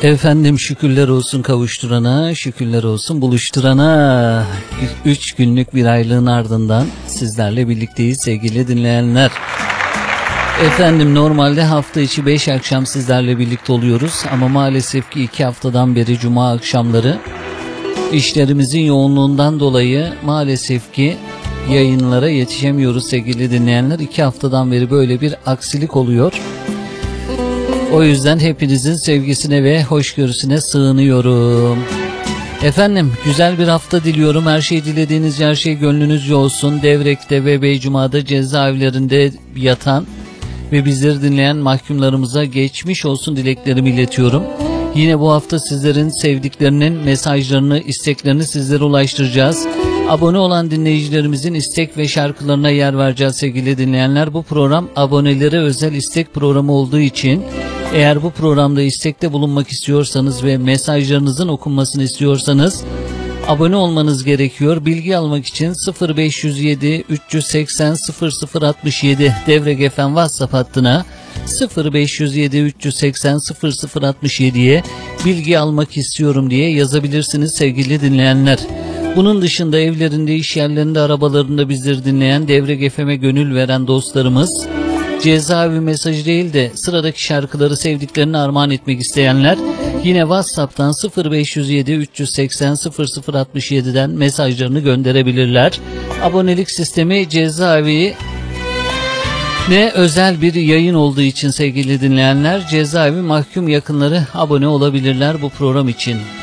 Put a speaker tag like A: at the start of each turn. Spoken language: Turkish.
A: Efendim şükürler olsun kavuşturana, şükürler olsun buluşturana. 3 günlük bir aylığın ardından sizlerle birlikteyiz sevgili dinleyenler. Efendim normalde hafta içi 5 akşam sizlerle birlikte oluyoruz ama maalesef ki 2 haftadan beri cuma akşamları işlerimizin yoğunluğundan dolayı maalesef ki yayınlara yetişemiyoruz sevgili dinleyenler. 2 haftadan beri böyle bir aksilik oluyor. O yüzden hepinizin sevgisine ve hoşgörüsüne sığınıyorum. Efendim güzel bir hafta diliyorum. Her şey dilediğiniz her şey gönlünüzce olsun. Devrek'te ve Beycuma'da cezaevlerinde yatan ve bizleri dinleyen mahkumlarımıza geçmiş olsun dileklerimi iletiyorum. Yine bu hafta sizlerin sevdiklerinin mesajlarını, isteklerini sizlere ulaştıracağız. Abone olan dinleyicilerimizin istek ve şarkılarına yer vereceğiz sevgili dinleyenler. Bu program abonelere özel istek programı olduğu için eğer bu programda istekte bulunmak istiyorsanız ve mesajlarınızın okunmasını istiyorsanız abone olmanız gerekiyor. Bilgi almak için 0507 380 0067 Devrek FM WhatsApp hattına 0507 380 0067'ye bilgi almak istiyorum diye yazabilirsiniz sevgili dinleyenler. Bunun dışında evlerinde, iş yerlerinde, arabalarında bizleri dinleyen, Devrek FM'e gönül veren dostlarımız, cezaevi mesajı değil de sıradaki şarkıları sevdiklerini armağan etmek isteyenler yine WhatsApp'tan 0507 380 0067'den mesajlarını gönderebilirler. Abonelik sistemi cezaevi ne özel bir yayın olduğu için sevgili dinleyenler, cezaevi mahkum yakınları abone olabilirler bu program için.